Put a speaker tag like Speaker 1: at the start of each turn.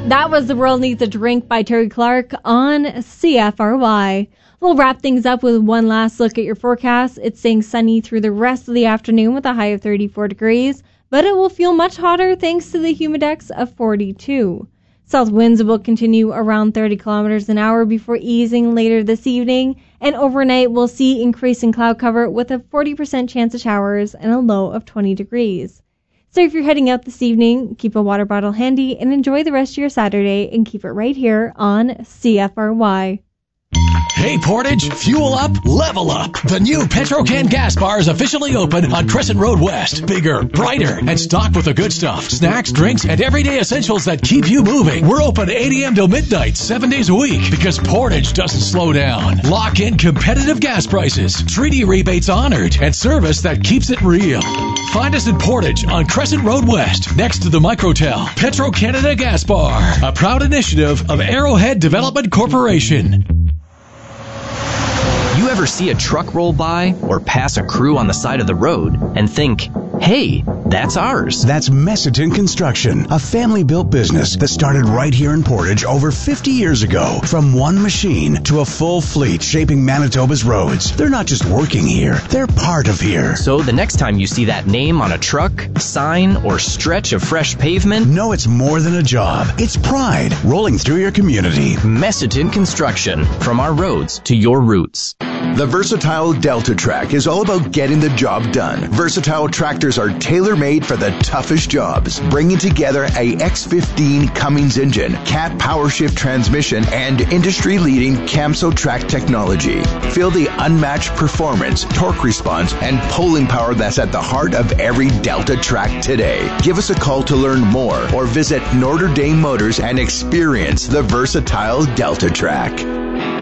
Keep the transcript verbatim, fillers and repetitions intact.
Speaker 1: That was The World Needs a Drink by Terry Clark on C F R Y. We'll wrap things up with one last look at your forecast. It's staying sunny through the rest of the afternoon with a high of thirty-four degrees, but it will feel much hotter thanks to the humidex of forty-two. South winds will continue around thirty kilometers an hour before easing later this evening, and overnight we'll see increasing cloud cover with a forty percent chance of showers and a low of twenty degrees. So if you're heading out this evening, keep a water bottle handy and enjoy the rest of your Saturday and keep it right here on C F R Y.
Speaker 2: Hey Portage, fuel up, level up. The new Petro-Can gas bar is officially open on Crescent Road West. Bigger, brighter, and stocked with the good stuff. Snacks, drinks, and everyday essentials that keep you moving. We're open eight a.m. till midnight, seven days a week, because Portage doesn't slow down. Lock in competitive gas prices, treaty rebates honored, and service that keeps it real. Find us in Portage on Crescent Road West, next to the Microtel. Petro-Canada Gas Bar, a proud initiative of Arrowhead Development Corporation.
Speaker 3: You ever see a truck roll by or pass a crew on the side of the road and think, hey, that's ours?
Speaker 4: That's Messiton Construction, a family-built business that started right here in Portage over fifty years ago. From one machine to a full fleet shaping Manitoba's roads. They're not just working here, they're part of here.
Speaker 3: So the next time you see that name on a truck, sign, or stretch of fresh pavement,
Speaker 4: know it's more than a job. It's pride rolling through your community.
Speaker 3: Messiton Construction, from our roads to your roots.
Speaker 5: The Versatile Delta Track is all about getting the job done. Versatile tractors are tailor-made for the toughest jobs, bringing together a X fifteen Cummins engine, Cat PowerShift transmission, and industry-leading Camso track technology. Feel the unmatched performance, torque response, and pulling power that's at the heart of every Delta track today. Give us a call to learn more or visit Notre Dame Motors and experience the Versatile Delta Track.